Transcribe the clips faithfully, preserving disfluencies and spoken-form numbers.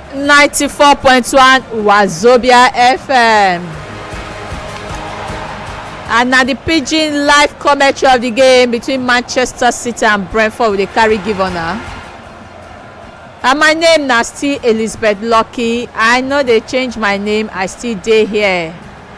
ninety-four point one Wazobia F M. And na the pidgin live commentary of the game between Manchester City and Brentford with the carry give on her. And my name na still Elizabeth Lucky. I know they change my name, I still dey here.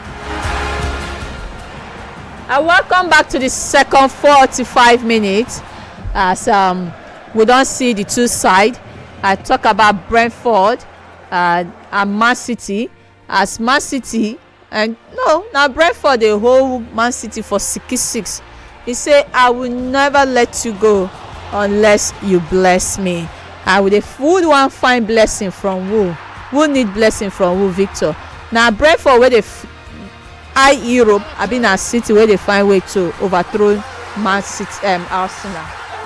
And welcome back to the second forty-five minutes as um we don see the two side. I talk about Brentford uh, and Man City. As Man City, and no, na Brentford dey hold Man City for sixty-six. He say, I will never let you go unless you bless me. And with a food one find blessing from who? Who need blessing from who, Victor? Na Brentford wey dey eye Europe, I been na City wey dey find way to overthrow Man City, um, Arsenal.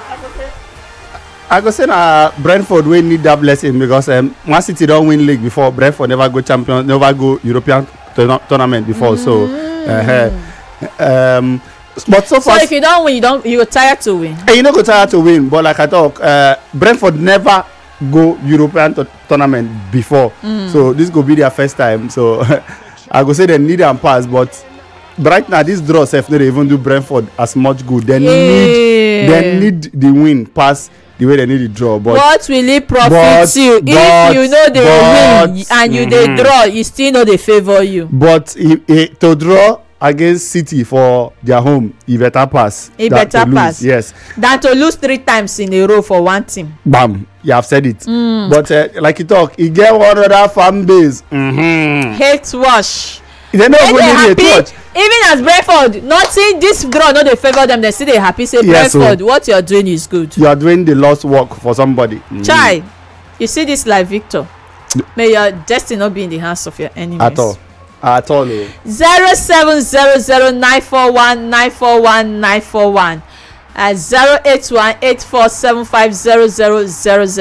I go say na Brentford wey need that blessing because um, Man City don win league before. Brentford never go champion, never go European tournament before. Mm. So, uh, um, but so far. So if you don't win, you don't you go tired to win. And you no go tired to win, but like I talk, uh, Brentford never go European to- tournament before. Mm. So this go be their first time. So I go say they need and pass, but right now this draw sef no dey even do Brentford as much good. They yeah. need they need the win pass the way they need the draw. But what will it profit but, you but, if you know they win and you dey mm-hmm. draw? You still know they favour you. But if, if, to draw against City for their home, e better pass. E better pass. Yes. Than to lose three times in a row for one team. Bam, you have said it. Mm. But uh, like you talk, e get one other fan base. Mm-hmm. Hate wash. They no even need a touch. Even as Brentford, nothing this draw no dey favour them. They still dey happy say yes, Brentford, so what you are doing is good. You are doing the lost work for somebody. Mm-hmm. Chai, you see this like Victor. May your destiny not be in the hands of your enemies. At all. At all. Oh. Zero seven zero zero nine four one nine four one nine four one. At zero eight one eight four seven five zero zero zero zero.